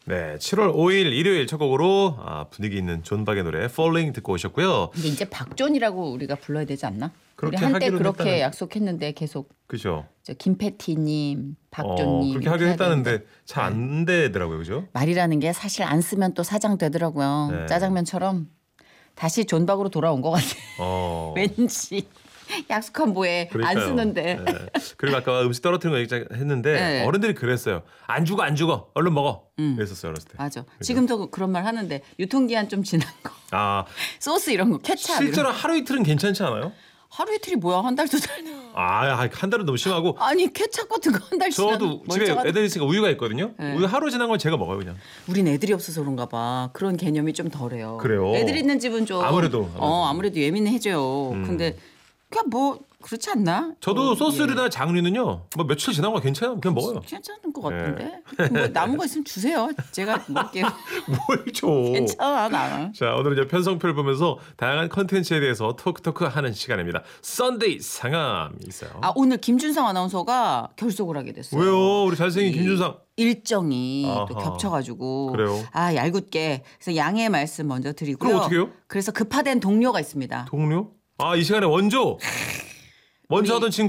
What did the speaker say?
네, 7월 5일 일요일 첫 곡으로 분위기 있는 존박의 노래 Falling 듣고 오셨고요. 근데 이제 박존이라고 우리가 불러야 되지 않나? 그렇게 우리 한때 하기로 그렇게 했다는- 약속했는데 계속 그죠? 저 김패티님, 박존님 그렇게 이렇게 하기로 해야 했다는데 되는데. 잘 안 되더라고요, 그죠? 말이라는 게 사실 안 쓰면 또 사장 되더라고요. 네. 짜장면처럼 다시 존박으로 돌아온 것 같아요. 왠지 약속한 뭐에 안 그러니까요. 쓰는데. 네. 그리고 아까 음식 떨어뜨린 거 얘기했는데 네. 어른들이 그랬어요. 안 죽어, 얼른 먹어. 그랬었어요, 어렸을 때. 맞아. 그죠? 지금도 그런 말 하는데 유통기한 좀 지난 거. 아, 소스 이런 거 케찹 실제로 이런 거. 하루 이틀은 괜찮지 않아요? 하루 이틀이 뭐야? 한 달 두 달. 한 달은 너무 심하고. 아니 케찹 같은 거 한 달 지난 저도 집에 애들 있으니까 우유가 있거든요. 네. 우유 하루 지난 걸 제가 먹어요, 그냥. 우린 애들이 없어서 그런가 봐. 그런 개념이 좀 덜해요. 그래요? 애들 있는 집은 좀 아무래도. 아무래도 예민해져요. 근데 그냥 뭐 그렇지 않나? 저도 소스류나 장류는요. 뭐 며칠 지난 거 괜찮아요. 그냥 먹어요. 괜찮은 것 같은데. 뭐 남은 거 있으면 주세요. 제가 먹을게요. 뭘 줘. 괜찮아 나는. 자, 오늘은 이제 편성표를 보면서 다양한 컨텐츠에 대해서 토크 하는 시간입니다. 썬데이 상암이 있어요. 오늘 김준상 아나운서가 결석을 하게 됐어요. 왜요? 우리 잘생긴 이 김준상. 일정이 아하. 또 겹쳐가지고 그래요? 얄궂게 그래서 양해의 말씀 먼저 드리고요. 그럼 어떻게 해요? 그래서 급파된 동료가 있습니다. 동료? 이 시간에 원조. 먼저 우리- 하던 친구.